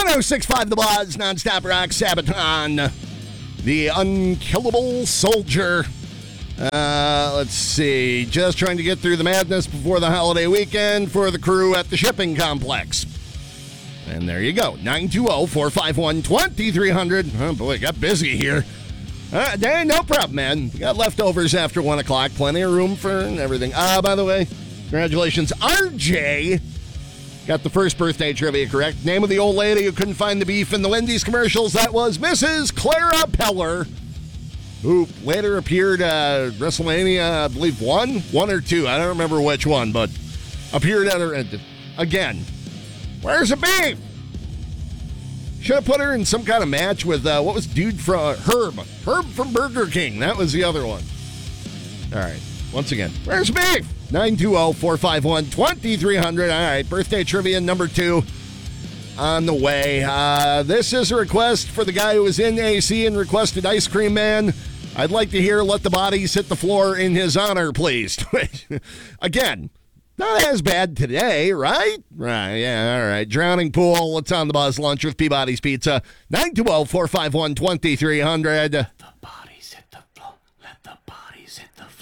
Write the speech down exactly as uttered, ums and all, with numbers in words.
oh six point five The Buzz, nonstop rock, Sabaton, the unkillable soldier. Uh, let's see. Just trying to get through the madness before the holiday weekend for the crew at the shipping complex. And there you go. nine two zero, four five one, two three zero zero. Oh, boy, it got busy here. Uh, hey, no problem, man. We got leftovers after one o'clock. Plenty of room for everything. Ah, uh, by the way, congratulations. R J got the first birthday trivia correct. Name of the old lady who couldn't find the beef in the Wendy's commercials. That was Missus Clara Peller, who later appeared at uh, WrestleMania, I believe, one? One or two. I don't remember which one, but appeared at her. Again, where's the beef? Should have put her in some kind of match with, uh, what was dude from uh, Herb? Herb from Burger King. That was the other one. All right. Once again, where's the beef? nine two zero, four five one, two three zero zero. All right. Birthday trivia number two on the way. Uh, this is a request for the guy who was in A C and requested Ice Cream Man. I'd like to hear Let the Bodies Hit the Floor in his honor, please. Again, not as bad today, right? Right, yeah, all right. Drowning Pool, what's on the Buzz? Lunch with Peabody's Pizza. nine two zero, four five one, two three zero zero. Let the bodies hit the floor. Let the bodies hit the floor.